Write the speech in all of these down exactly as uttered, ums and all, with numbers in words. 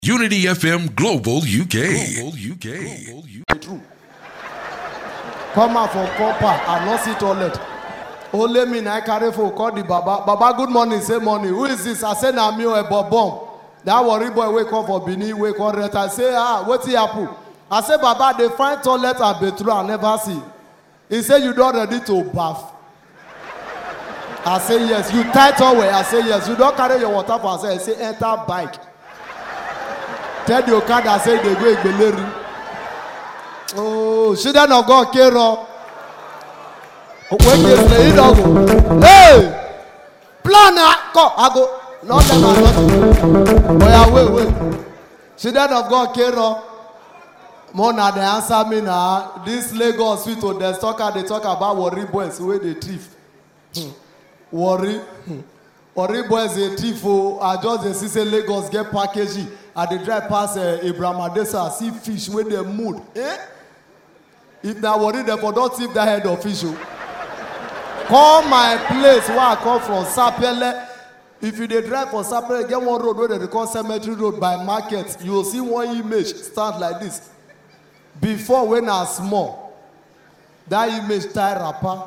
Unity F M Global U K. Global U K. Global U K. True. Come out for copper and not see toilet. Only me na I carry for call the Baba. Baba, good morning. Say morning. Who is this? I say na me a bomb. That worry boy wake up for Bini, wake up rest. I say, ah, what's he happen? I say, Baba, they find toilet and bathroom I never see. He say, you don't ready to bath. I say, yes. You tight away. I say, yes. You don't carry your water for I say, I say, enter bike. Tell the Okada say they go Igbeleri. Oh, children of God, Kero. When you say it, go. Hey, plan go. I go. Not them are not. Boy, wait, wait. Children of God, Kero. Mona, they answer me now. This Lagos sweet to the talker, they talk about worry boys where they thief. Worry. Worry boys they thief. Oh, I just they see say Lagos get packaging. And they drive past uh, Abraham Adesa, see fish when they mood. Eh? If they worry, they for don't thief that head of fish. Call my place where I come from, Sapele. If you they drive for Sapele, get one road where they call Cemetery Road by market. You will see one image start like this. Before when I was small, that image tie rapper,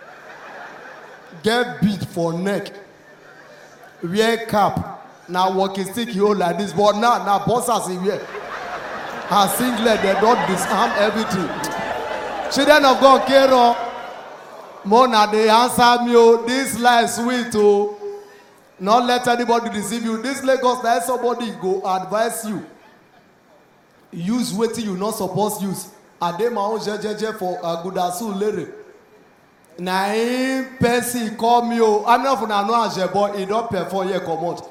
get beat for neck, wear cap. Now walking stick you hold like this, but now now bosses in here. Her singlet, they don't disarm everything. Children of God, Kero, Mona, they answer me, oh, this life sweet, oh. Not let anybody deceive you. This Lagos, let somebody go advise you. Use what you not supposed to use. And they my own jejeje for Agudasu lere. Na him person call me, oh. I'm not for na no Ajebo, he don't perform here come out.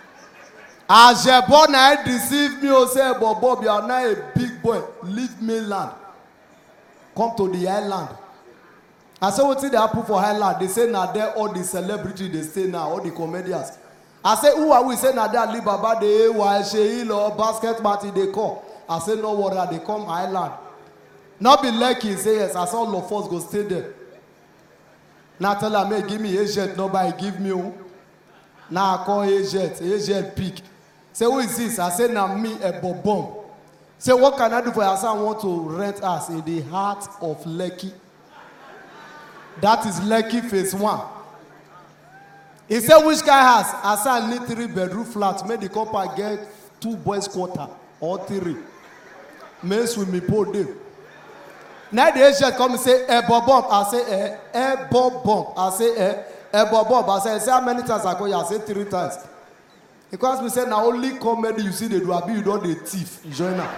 Ajebo na deceive me, oh, say, but Bob, you are not a big boy. Leave mainland. Come to the island. I say, what did they happen for Highland? They say, now there all the celebrities they stay now, all the comedians. I say, who are we? Say, now there Alibaba, they why Sheil or basket party they call. I say, no worry, they come Island. Not be lucky, say yes. I saw all of us go stay there. Now tell her, may give me agent, nobody give me. Oh. Now I call agent, agent pick. Say, who is this? I say, now me, a bobom. Say, what can I do for you? I say, I want to rent us in the heart of Lekki. That is Lekki phase one. He said, which guy has? I said, I need three bedroom flats. Make the couple get two boys quarter or three. May swimming pool them. Now the agent come and say, eh, bobom. I say, eh, eh, bobom. I say, eh, eh, bobom. I say, say, how many times I go? I say, three times. Because we say, now only comedy you see they do, you don't the thief. Join now.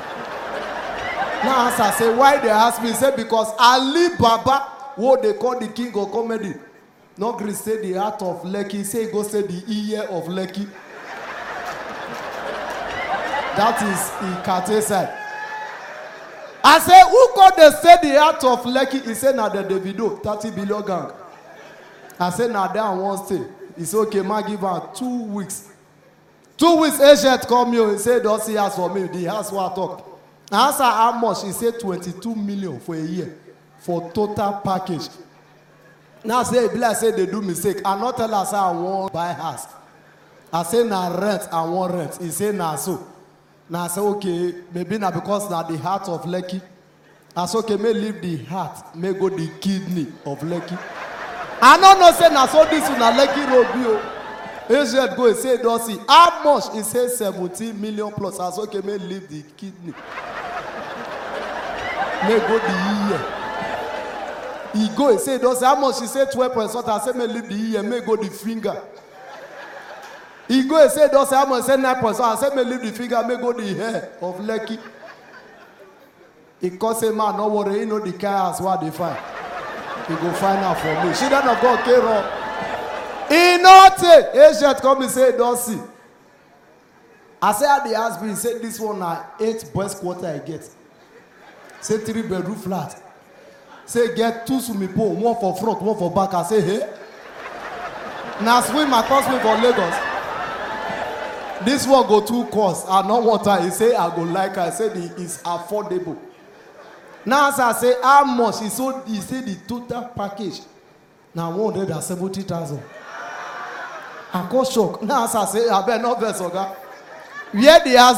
Now answer, say, why they ask me? Say, because Ali Baba, what they call the king of comedy. Not Chris say the heart of Lekki. Say, go say the ear of Lekki. That is Ikate side. I say, who called they say the heart of Lekki? He said, now the Davido, thirty billion gang. I said, now there one stay. It's okay, man, give her two weeks. Two weeks, agent come here. He said, don't see house for me. The house will talk. I asked her how much. He said, twenty-two million for a year. For total package. Now I say, I say they do mistake. I not tell her, say, I want buy house. I say, na rent, I want rent. He say, na so. Now I say, okay, maybe now because now the heart of Lekki. I say, okay, may leave the heart, may go the kidney of Lekki. I don't know, say, now so this is na Lekki road view. Agent go and say, don't see. How much? He says seventeen million plus. I say, okay, may leave the kidney. May go the ear. He go and say, don't say, how much? He say twelve point something. I say, may leave the ear, may go the finger. He go and say, don't say, how much? Say nine point something. I say, may leave the finger, may go the hair of Lekki. He can say, man, no worry, you know the car as what they find. He go find out for me. She don't know God care wrong. He not take. Agent come and say, don't see. I say, how they ask me, he said, this one na eight boys quarter I get. Say three bedroom flat. Say get two swimming pool, one for front, one for back. I say, hey. Now swim across me for Lagos. This one go two course. I know water. He say, I go like her. I said, it's affordable. Now as I say, how much? He so he said the total package. Now one hundred seventy thousand. I got shocked. Now as I say, I better not verse, okay? where the